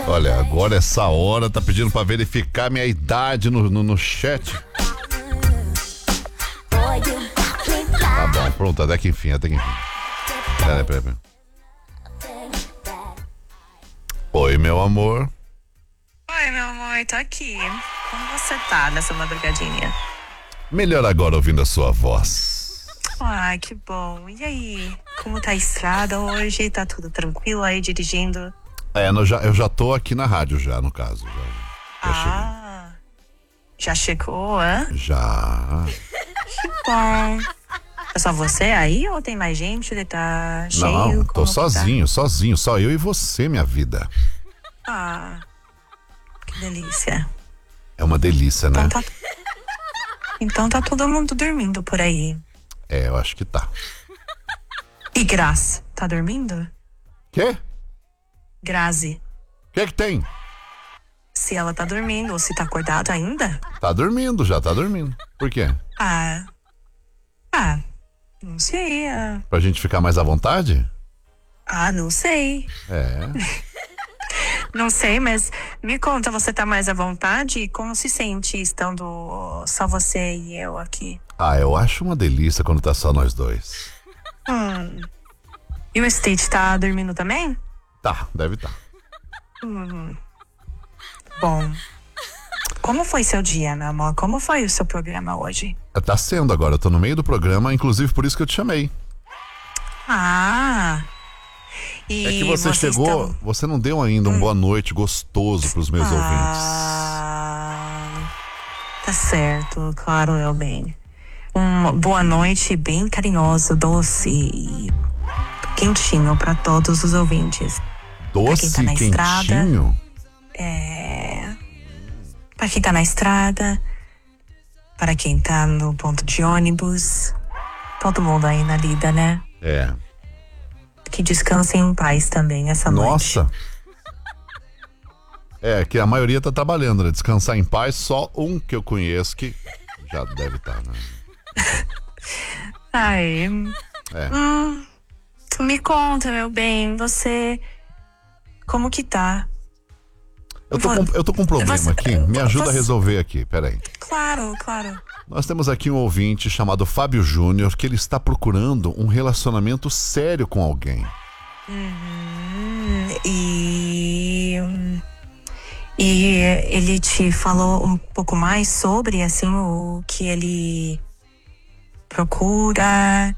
Olha, agora essa hora tá pedindo pra verificar minha idade no chat. Tá bom, pronto, até que enfim. Peraí. Oi, meu amor. Oi, meu amor, tô aqui. Como você tá nessa madrugadinha? Melhor agora ouvindo a sua voz. Ai, que bom. E aí, como tá a estrada hoje? Tá tudo tranquilo aí dirigindo? Eu já tô aqui na rádio já, no caso. Já cheguei. Já chegou, hã? Já. Que bom. É só você aí ou tem mais gente? Ele tá cheio? Não, tô Como sozinho, só eu e você, minha vida. Que delícia. É uma delícia, né? Então tá todo mundo dormindo por aí. Eu acho que tá. E Grazi, tá dormindo? Quê? Grazi. O que tem? Se ela tá dormindo ou se tá acordada ainda? Tá dormindo, já tá dormindo. Por quê? Não sei. Pra gente ficar mais à vontade? Não sei. Não sei, mas me conta, você tá mais à vontade? Como se sente estando só você e eu aqui? Eu acho uma delícia quando tá só nós dois. E o Stitch tá dormindo também? Tá, deve tá. Bom, como foi seu dia, meu amor? Como foi o seu programa hoje? Tá sendo agora, eu tô no meio do programa, inclusive por isso que eu te chamei. E é que você chegou, você não deu ainda um boa noite gostoso pros meus ouvintes. Tá certo, claro, meu bem. Uma boa noite bem carinhosa, doce e quentinho pra todos os ouvintes. Doce, pra quem tá na quentinho? Pra quem tá na estrada, para quem tá no ponto de ônibus, todo mundo aí na lida, né? Que descansem em paz também essa noite. Nossa! Que a maioria tá trabalhando, né? Descansar em paz, só um que eu conheço que já deve estar, né? Me conta, meu bem, você... Como que tá? Eu tô com um problema aqui, me ajuda a resolver aqui, peraí. Claro. Nós temos aqui um ouvinte chamado Fábio Júnior, que ele está procurando um relacionamento sério com alguém. E ele te falou um pouco mais sobre, assim, o que ele procura...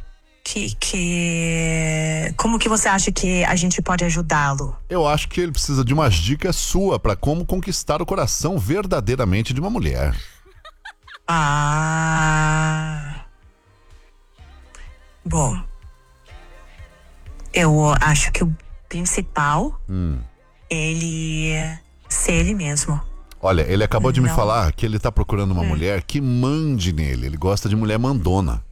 Como que você acha que a gente pode ajudá-lo? Eu acho que ele precisa de umas dicas suas para como conquistar o coração verdadeiramente de uma mulher. Bom, eu acho que o principal ele ser ele mesmo. Olha, ele acabou de me falar que ele tá procurando uma mulher que mande nele. Ele gosta de mulher mandona.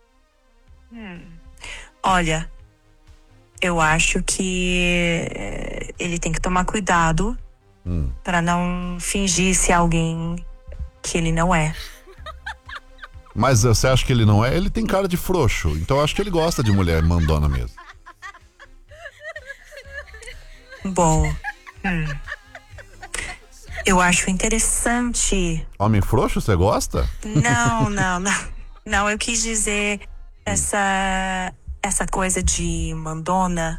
Olha, eu acho que ele tem que tomar cuidado pra não fingir ser alguém que ele não é. Mas você acha que ele não é? Ele tem cara de frouxo, então eu acho que ele gosta de mulher mandona mesmo. Bom, eu acho interessante... Homem frouxo, você gosta? Não, eu quis dizer essa coisa de mandona.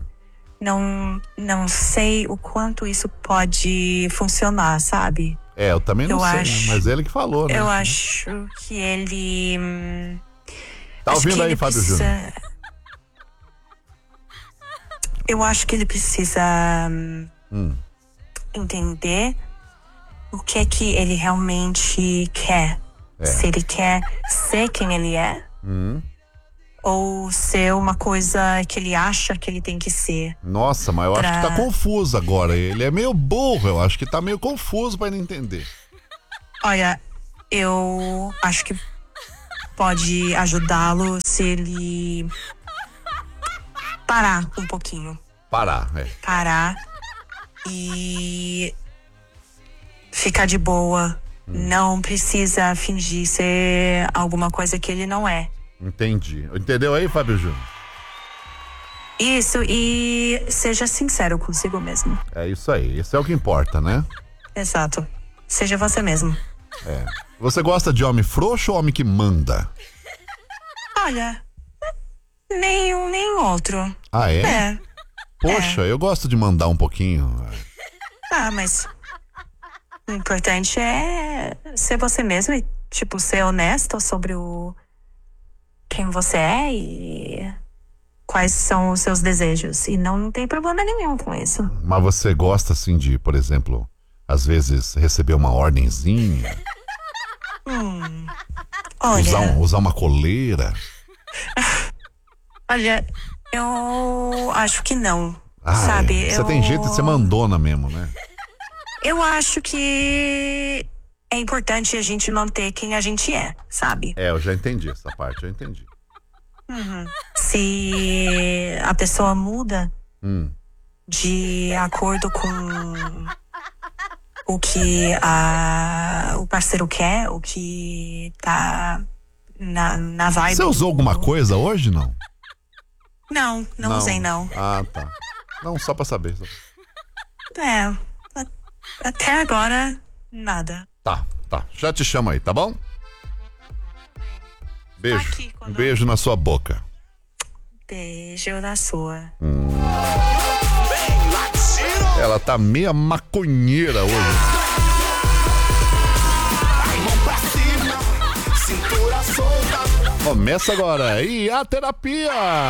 Não sei o quanto isso pode funcionar, sabe? Eu também não sei, mas ele que falou, né? Eu acho que ele... Tá ouvindo aí, Fábio Júnior? Eu acho que ele precisa entender o que é que ele realmente quer. Se ele quer ser quem ele é, ou ser uma coisa que ele acha que ele tem que ser. Nossa, mas eu acho que tá confuso agora. Ele é meio burro, eu acho que tá meio confuso pra ele entender. Olha, eu acho que pode ajudá-lo se ele parar um pouquinho. Parar e ficar de boa. Não precisa fingir ser alguma coisa que ele não é. Entendi. Entendeu aí, Fábio Júnior? Isso, e seja sincero consigo mesmo. É isso aí, isso é o que importa, né? Exato. Seja você mesmo. É. Você gosta de homem frouxo ou homem que manda? Olha, nenhum nem outro. Ah, é? É. Poxa, eu gosto de mandar um pouquinho. Ah, mas o importante é ser você mesmo e, tipo, ser honesto sobre quem você é e quais são os seus desejos. E não tem problema nenhum com isso. Mas você gosta, assim, de, por exemplo, às vezes receber uma ordenzinha? Olha, Usar uma coleira? olha, eu acho que não. Ah, sabe? você tem jeito de ser mandona mesmo, né? Eu acho que é importante a gente manter quem a gente é, sabe? É, eu já entendi essa parte, eu entendi. Se a pessoa muda de acordo com o que o parceiro quer, o que tá na vibe. Você usou alguma coisa hoje, não? Não usei, não. Ah, tá. Não, só pra saber. Até agora, nada. Tá. Já te chamo aí, tá bom? Beijo. Tá aqui Um beijo na sua boca. Beijo na sua. Ela tá meia maconheira hoje. Começa agora. E a terapia.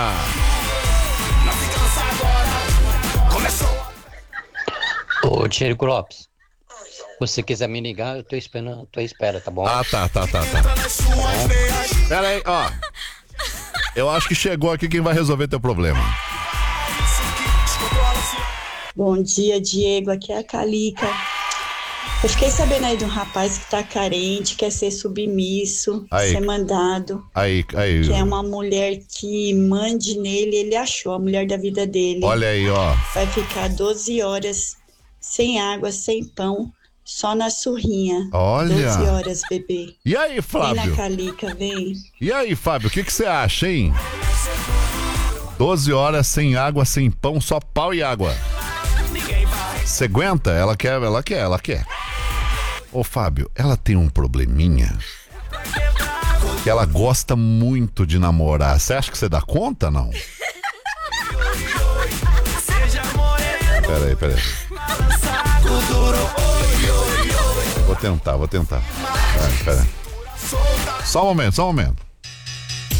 Ô, Tchérico Lopes, se você quiser me ligar, eu tô esperando, tô à espera, tá bom? Ah, tá. Pera aí, ó. Eu acho que chegou aqui quem vai resolver teu problema. Bom dia, Diego. Aqui é a Calica. Eu fiquei sabendo aí de um rapaz que tá carente, quer ser submisso, Aí. ser mandado. Aí. Que é uma mulher que mande nele, ele achou a mulher da vida dele. Olha aí, ó. Vai ficar 12 horas sem água, sem pão, só na surrinha. Olha. 12 horas, bebê. E aí, Vem na Flávio? Calica, vem. E aí, Fábio, o que você acha, hein? 12 horas sem água, sem pão, só pau e água. Você aguenta? Ela quer. Ô, Fábio, ela tem um probleminha que ela gosta muito de namorar. Você acha que você dá conta, não? Peraí. Vou tentar. Peraí. Só um momento.